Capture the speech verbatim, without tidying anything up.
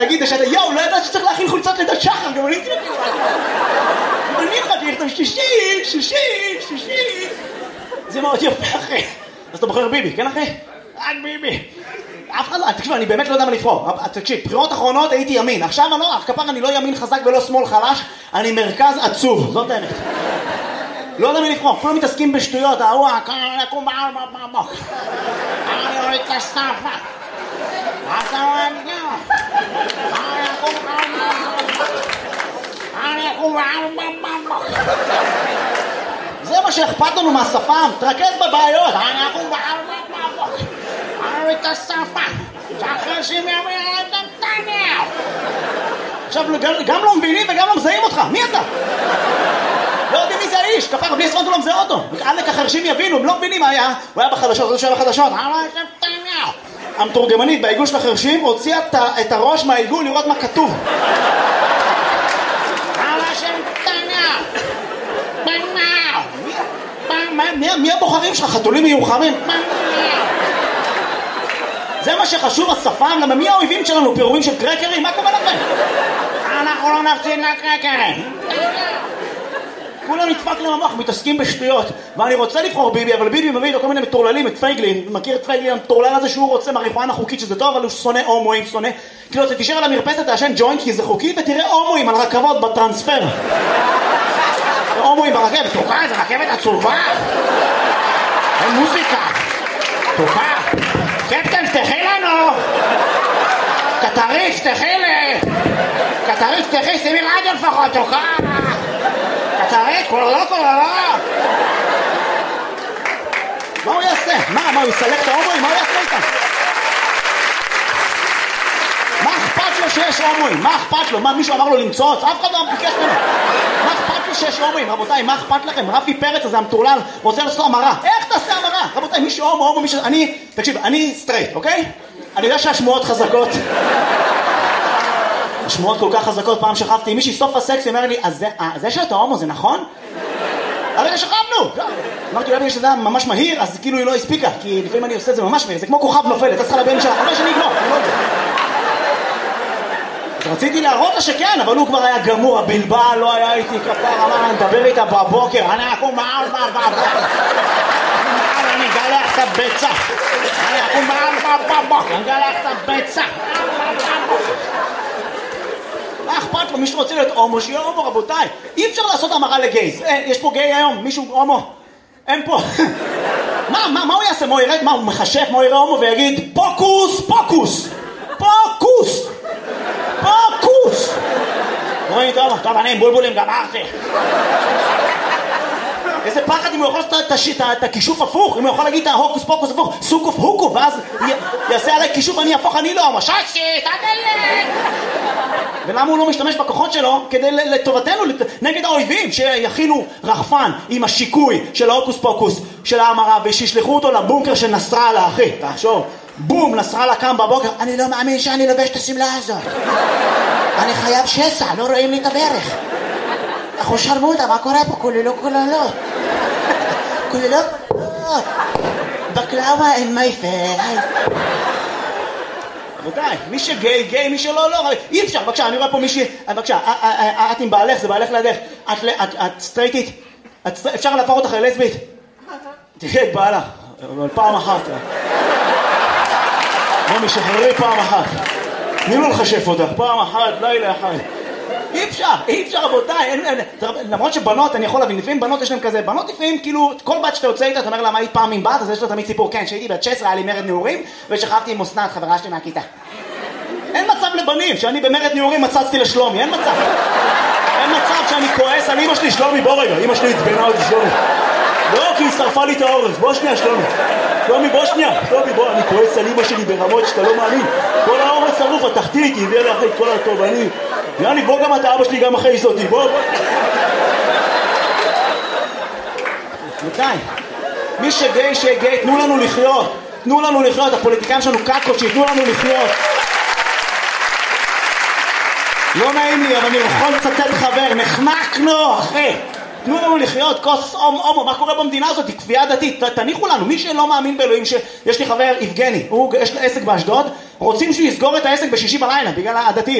להגיד שאתה יאו, לא ידעת שצריך להכין חולצות לידת שחר, גם אני הייתי להכין אני יכולתי לכתוב שישי, שישי, שישי זה מאוד יפה אחי. אז אתה בוחר ביבי, כן אחי? רק ביבי. אף אחד לא, תקשיב, אני באמת לא יודע מה לבחור. תקשיב, בחירות אחרונות הייתי ימין. עכשיו אני לא, כפר אני לא ימין חזק ולא שמאל חלש, אני מרכז עצוב, זאת האמת. לא יודע מי לבחור, כולם מתעסקים בשטויות, ההוא, כאן יקום בעל במוק. אני רואה את הסטאפה. אתה רואה את זה? אני יקום בעל במוק. אני יקום בעל במוק. זה מה שאכפת לנו מהשפם, תרכז בבעיות. אני יקום בעל במוק. אני רואה את הסטאפה. שאחרי שהם יאמר את נתניהו. עכשיו, גם לא מבינים וגם לא מזהים אותך, מי אתה? לא יודעים מי זה האיש, כפר, בלי עשרות הוא לא מזהה אותו. עלק החרשים יבינו, הם לא מבינים מה היה. הוא היה בחדשות, הוא היה בחדשות. המתורגמנית בעיגול של החרשים הוציאה את הראש מהעיגול לראות מה כתוב. מי הבוחרים שלך? חתולים מיוחמים? זה מה שחשוב, השפם, למה מי האויבים שלנו? פירורים של קרקרים? מה קורה לכם? אנחנו לא נפסיד לקרקרים. כולם נדפק להם המוח, מתעסקים בשטויות. ואני רוצה לבחור ביבי, אבל ביבי מביא לו כל מיני מטורללים, את פייגלין. מכיר את פייגלין המטורלל הזה שהוא רוצה מריחואנה חוקית, שזה טוב, אבל הוא שונא הומואים, שונא. כאילו, אתה תישאר על המרפסת, תעשן ג'וינט, כי זה חוקי, ותראה הומואים על רכבות בטרנספר. הומואים ברכבת, תוקע, זה רכבת עצובה. אין מוזיקה. תוקע. קפטן, פתחי לנו. קטריף, פתחי לי. קטריף, פתחי, שימי רדיו לפחות, תוקע. קטריף, כולה לא, כולה לא. מה הוא יעשה? מה, מה, הוא יסלק את ההומואים? מה הוא יעשה איתם? מה אכפת לו שיש הומואים? מה אכפת לו? מה, מישהו אמר לו למצוץ? אף אחד לא ביקש ממנו. מה אכפת לו שיש הומואים? רבותיי, מה אכפת לכם? רפי פרץ הזה המטורלל רוצה לעשות המרה. איך תעשה המרה? רבותיי, מישהו הומו, הומו, מישהו... אני, תקשיב, אני סטרייט, אוקיי? אני יודע שהשמועות חזקות. השמועות כל כך חזקות. פעם שכבתי עם מישהי סוף הסקס, היא אמרה לי, אז זה שאתה הומו זה נכון? הרגע שכבנו! אמרתי, אולי בגלל שזה היה ממש מהיר, אז כאילו היא לא הספיקה, כי לפעמים אני עושה את זה ממש מהיר, זה כמו כוכב נופל, אתה צריכה לבן שלה, אבל שאני אגמור, אני לא יודע. אז רציתי להראות לה שכן, אבל הוא כבר היה גמור, הבלבל לא היה איתי כפר, אמר, אני מדבר איתה בבוקר, אני אקום מעל בבוקר, אני אגלח את הביצה, אני אקום מעל בבוקר, אני אגלח את הביצה. מה אכפת לו? מישהו רוצה להיות הומו, שיהיה הומו, רבותיי. אי אפשר לעשות המרה לגייז. אה, יש פה גיי היום, מישהו הומו. אין פה. מה, מה, מה הוא יעשה? מה הוא ירד? מה, הוא מחשף? מה הוא יראה הומו ויגיד, פוקוס, פוקוס, פוקוס, פוקוס. רואים, טוב, טוב, אני עם בולבולים, גמרתי. איזה פחד אם הוא יכול לעשות את הכישוף הפוך, אם הוא יכול להגיד את ההוקוס פוקוס הפוך, סוקוף הוקו, ואז יעשה עליי כישוף, אני הפוך, אני לא, מששי, תדלק. ולמה הוא לא משתמש בכוחות שלו כדי לטובתנו, נגד האויבים, שיכינו רחפן עם השיקוי של ההוקוס פוקוס של ההמרה, ושישלחו אותו לבונקר של נסראללה, אחי, תחשוב, בום, נסראללה קם בבוקר, אני לא מאמין שאני לובש את הסמלה הזאת, אני חייב שסע, לא רואים לי את הברך. אנחנו שרמוטה, מה קורה פה? כוללות, כוללות. כוללות, כוללות. בקלאווה אין מייפה. רבותיי, מי שגיי, גיי, מי שלא, לא. אי אפשר, בבקשה, אני רואה פה מישהי, בבקשה, את עם בעלך, זה בעלך לידך. את סטרייטית, אפשר להפוך אותך ללסבית? תראה את בעלה, אבל פעם אחת. מומי, שחררי פעם אחת. תני לו לחשף אותך, פעם אחת, לילה אחד. אי אפשר, אי אפשר רבותיי, אין, אין, למרות שבנות, אני יכול להבין, לפעמים בנות יש להם כזה, בנות לפעמים כאילו, כל בת שאתה יוצא איתה, אתה אומר לה מה היית פעם עם בת, אז יש לו תמיד סיפור, כן, שהייתי בת תשע עשרה, היה לי מרד נעורים, ושכבתי עם אסנת, חברה שלי מהכיתה. אין מצב לבנים, שאני במרד נעורים מצצתי לשלומי, אין מצב. אין מצב שאני כועס על אמא שלי, שלומי, בוא רגע, אמא שלי הצבנה אותי שלומי. לא, כי היא שרפה לי את האורז, בוא שנייה שלומי. שלומי, בוא שנייה, שלומי, בוא, אני כועס על אמא שלי ברמות שאתה לא מאמין. כל האורז שרוף, התחתית, היא הביאה לאחרי כל הטוב, אני... יאני, בוא גם אתה, אבא שלי גם אחרי זאתי, בוא, בוא. מתי? מי שגיי, שגיי, תנו לנו לחיות. תנו לנו לחיות, הפוליטיקאים שלנו קקות, שיתנו לנו לחיות. לא נעים לי, אבל אני יכול לצטט חבר, נחנקנו, אחי. תנו לנו לחיות, כוס הומו, מה קורה במדינה הזאת? כפייה דתית, תניחו לנו, מי שלא מאמין באלוהים, שיש לי חבר, יבגני, הוא, יש לו עסק באשדוד, רוצים שהוא יסגור את העסק בשישי בלילה, בגלל הדתיים.